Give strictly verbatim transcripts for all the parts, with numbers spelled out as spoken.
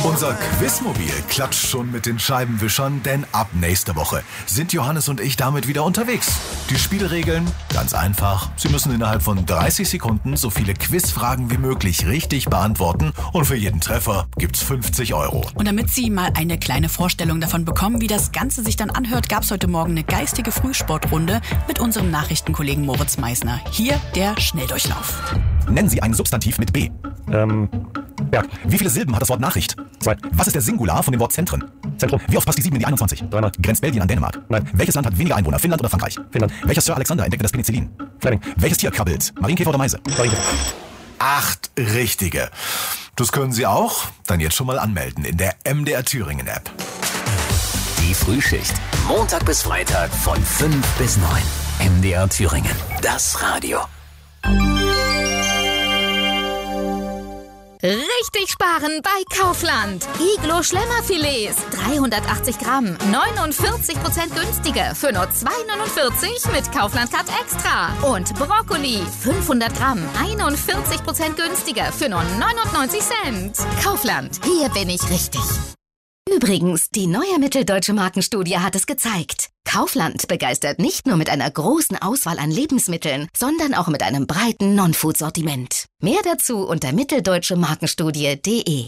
Unser Quizmobil klatscht schon mit den Scheibenwischern, denn ab nächste Woche sind Johannes und ich damit wieder unterwegs. Die Spielregeln? Ganz einfach. Sie müssen innerhalb von dreißig Sekunden so viele Quizfragen wie möglich richtig beantworten und für jeden Treffer gibt's fünfzig Euro. Und damit Sie mal eine kleine Vorstellung davon bekommen, wie das Ganze sich dann anhört, gab's heute Morgen eine geistige Frühsportrunde mit unserem Nachrichtenkollegen Moritz Meisner. Hier der Schnelldurchlauf. Nennen Sie ein Substantiv mit B. Ähm, Berg. Wie viele Silben hat das Wort Nachricht? Zwei. Was ist der Singular von dem Wort Zentren? Zentrum. Wie oft passt die sieben in die einundzwanzig? Dreimal. Grenzt Belgien an Dänemark? Nein. Welches Land hat weniger Einwohner, Finnland oder Frankreich? Finnland. Welcher Sir Alexander entdeckte das Penicillin? Fleming. Welches Tier krabbelt? Marienkäfer oder Meise? Marienkäfer. Acht richtige. Das können Sie auch? Dann jetzt schon mal anmelden in der M D R Thüringen App. Die Frühschicht. Montag bis Freitag von fünf bis neun. M D R Thüringen. Das Radio. Richtig sparen bei Kaufland. Iglo Schlemmerfilets, dreihundertachtzig Gramm, neunundvierzig Prozent günstiger für nur zwei neunundvierzig mit Kaufland Card Extra. Und Brokkoli, fünfhundert Gramm, einundvierzig Prozent günstiger für nur neunundneunzig Cent. Kaufland, hier bin ich richtig. Übrigens, die neue Mitteldeutsche Markenstudie hat es gezeigt. Kaufland begeistert nicht nur mit einer großen Auswahl an Lebensmitteln, sondern auch mit einem breiten Non-Food-Sortiment. Mehr dazu unter mitteldeutsche markenstudie punkt de.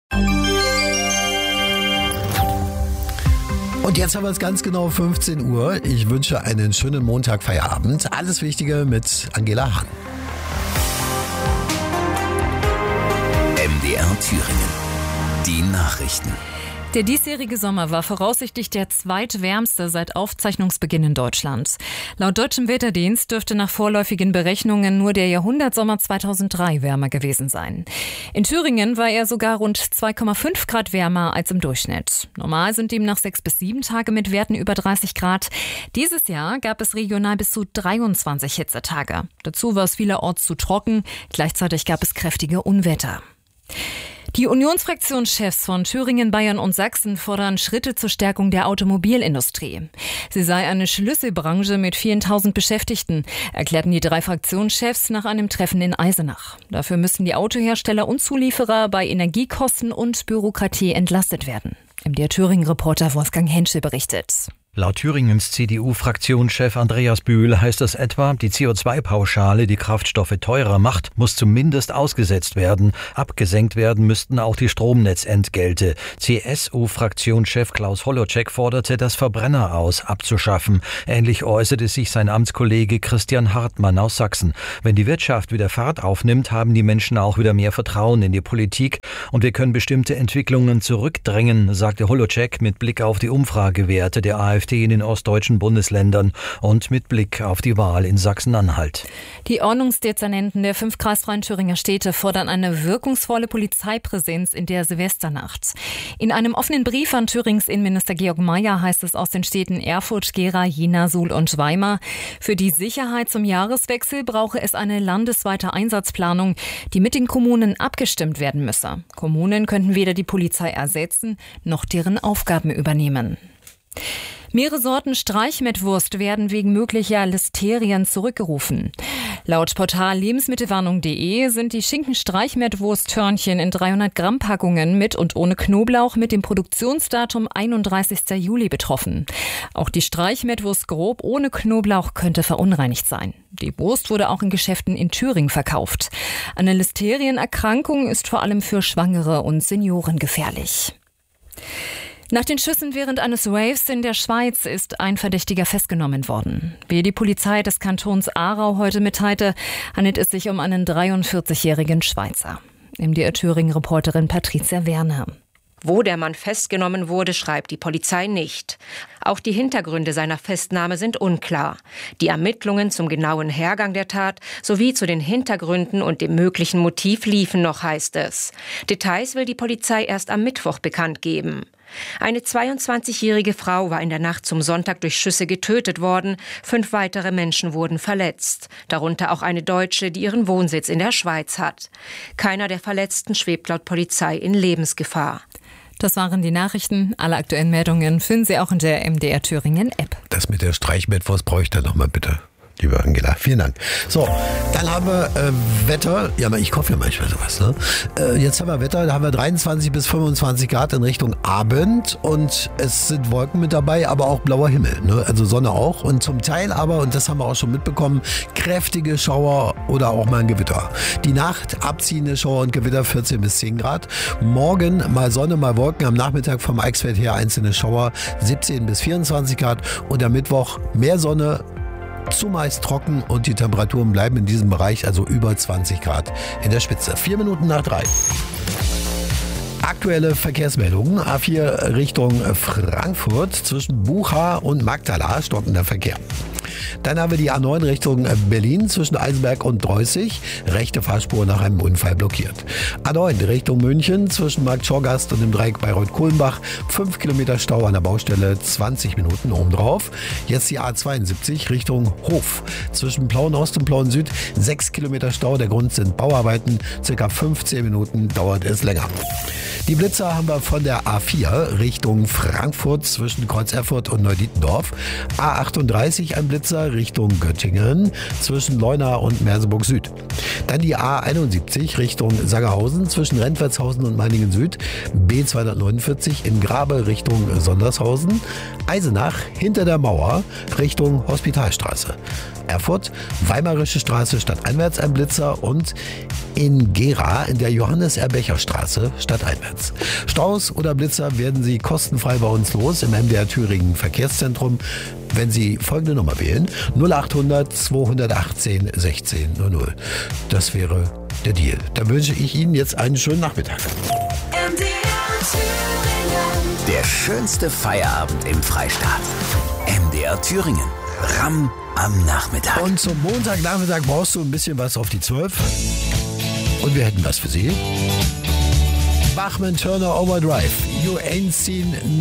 Und jetzt haben wir es ganz genau fünfzehn Uhr. Ich wünsche einen schönen Montag-Feierabend. Alles Wichtige mit Angela Hahn. M D R Thüringen. Die Nachrichten. Der diesjährige Sommer war voraussichtlich der zweitwärmste seit Aufzeichnungsbeginn in Deutschland. Laut deutschem Wetterdienst dürfte nach vorläufigen Berechnungen nur der Jahrhundertsommer zweitausenddrei wärmer gewesen sein. In Thüringen war er sogar rund zwei Komma fünf Grad wärmer als im Durchschnitt. Normal sind demnach sechs bis sieben Tage mit Werten über dreißig Grad. Dieses Jahr gab es regional bis zu dreiundzwanzig Hitzetage. Dazu war es vielerorts zu trocken. Gleichzeitig gab es kräftige Unwetter. Die Unionsfraktionschefs von Thüringen, Bayern und Sachsen fordern Schritte zur Stärkung der Automobilindustrie. Sie sei eine Schlüsselbranche mit vielen tausend Beschäftigten, erklärten die drei Fraktionschefs nach einem Treffen in Eisenach. Dafür müssen die Autohersteller und Zulieferer bei Energiekosten und Bürokratie entlastet werden. M D R Thüringen-Reporter Wolfgang Henschel berichtet. Laut Thüringens C D U-Fraktionschef Andreas Bühl heißt es etwa, die C O zwei Pauschale, die Kraftstoffe teurer macht, muss zumindest ausgesetzt werden. Abgesenkt werden müssten auch die Stromnetzentgelte. C S U-Fraktionschef Klaus Holleczek forderte, das Verbrenner aus abzuschaffen. Ähnlich äußerte sich sein Amtskollege Christian Hartmann aus Sachsen. Wenn die Wirtschaft wieder Fahrt aufnimmt, haben die Menschen auch wieder mehr Vertrauen in die Politik. Und wir können bestimmte Entwicklungen zurückdrängen, sagte Holleczek mit Blick auf die Umfragewerte der AfD in den ostdeutschen Bundesländern und mit Blick auf die Wahl in Sachsen-Anhalt. Die Ordnungsdezernenten der fünf kreisfreien Thüringer Städte fordern eine wirkungsvolle Polizeipräsenz in der Silvesternacht. In einem offenen Brief an Thürings Innenminister Georg Mayer heißt es aus den Städten Erfurt, Gera, Jena, Suhl und Weimar: Für die Sicherheit zum Jahreswechsel brauche es eine landesweite Einsatzplanung, die mit den Kommunen abgestimmt werden müsse. Kommunen könnten weder die Polizei ersetzen noch deren Aufgaben übernehmen. Mehrere Sorten Streichmettwurst werden wegen möglicher Listerien zurückgerufen. Laut Portal lebensmittelwarnung punkt de sind die Schinken-Streichmettwursthörnchen in dreihundert Gramm Packungen mit und ohne Knoblauch mit dem Produktionsdatum einunddreißigster Juli betroffen. Auch die Streichmettwurst grob ohne Knoblauch könnte verunreinigt sein. Die Wurst wurde auch in Geschäften in Thüringen verkauft. Eine Listerienerkrankung ist vor allem für Schwangere und Senioren gefährlich. Nach den Schüssen während eines Raves in der Schweiz ist ein Verdächtiger festgenommen worden. Wie die Polizei des Kantons Aarau heute mitteilte, handelt es sich um einen dreiundvierzigjährigen Schweizer. M D R Thüringen-Reporterin Patricia Werner. Wo der Mann festgenommen wurde, schreibt die Polizei nicht. Auch die Hintergründe seiner Festnahme sind unklar. Die Ermittlungen zum genauen Hergang der Tat sowie zu den Hintergründen und dem möglichen Motiv liefen noch, heißt es. Details will die Polizei erst am Mittwoch bekannt geben. Eine zweiundzwanzigjährige Frau war in der Nacht zum Sonntag durch Schüsse getötet worden. Fünf weitere Menschen wurden verletzt. Darunter auch eine Deutsche, die ihren Wohnsitz in der Schweiz hat. Keiner der Verletzten schwebt laut Polizei in Lebensgefahr. Das waren die Nachrichten. Alle aktuellen Meldungen finden Sie auch in der M D R Thüringen App. Das mit der Streichmettwurst brauche ich dann nochmal bitte. liebe Angela. Vielen Dank. So, dann haben wir äh, Wetter. Ja, ich hoffe ja manchmal sowas. Ne? Äh, jetzt haben wir Wetter, da haben wir dreiundzwanzig bis fünfundzwanzig Grad in Richtung Abend und es sind Wolken mit dabei, aber auch blauer Himmel. Ne? Also Sonne auch und zum Teil aber, und das haben wir auch schon mitbekommen, kräftige Schauer oder auch mal ein Gewitter. Die Nacht abziehende Schauer und Gewitter vierzehn bis zehn Grad. Morgen mal Sonne, mal Wolken. Am Nachmittag vom Eichsfeld her einzelne Schauer siebzehn bis vierundzwanzig Grad. Und am Mittwoch mehr Sonne, zumeist trocken und die Temperaturen bleiben in diesem Bereich, also über zwanzig Grad in der Spitze. Vier Minuten nach drei. Aktuelle Verkehrsmeldungen. A vier Richtung Frankfurt zwischen Bucha und Magdala, stockender Verkehr. Dann haben wir die A neun Richtung Berlin zwischen Eisenberg und Dreußig. Rechte Fahrspur nach einem Unfall blockiert. A neun Richtung München zwischen Markt Schorgast und dem Dreieck Bayreuth-Kohlenbach. fünf Kilometer Stau an der Baustelle, zwanzig Minuten obendrauf. Jetzt die A zweiundsiebzig Richtung Hof zwischen Plauen Ost und Plauen Süd. sechs Kilometer Stau. Der Grund sind Bauarbeiten. Circa fünfzehn Minuten dauert es länger. Die Blitzer haben wir von der A vier Richtung Frankfurt zwischen Kreuz Erfurt und Neudietendorf. A achtunddreißig ein Blitzer Richtung Göttingen zwischen Leuna und Merseburg Süd. Dann die A einundsiebzig Richtung Sangerhausen zwischen Rentwertshausen und Meiningen Süd. B zweihundertneunundvierzig in Grabe Richtung Sondershausen. Eisenach hinter der Mauer Richtung Hospitalstraße. Erfurt, Weimarische Straße stadteinwärts ein Blitzer und in Gera in der Johannes-Erbecher-Straße stadteinwärts. Staus oder Blitzer werden Sie kostenfrei bei uns los im M D R Thüringen Verkehrszentrum, wenn Sie folgende Nummer wählen: null achthundert zweihundertachtzehn sechzehn null null. Das wäre der Deal. Dann wünsche ich Ihnen jetzt einen schönen Nachmittag. M D R Thüringen. Der schönste Feierabend im Freistaat. M D R Thüringen. Ram am Nachmittag. Und zum Montagnachmittag brauchst du ein bisschen was auf die zwölf. Und wir hätten was für Sie. Bachmann Turner Overdrive. You ain't seen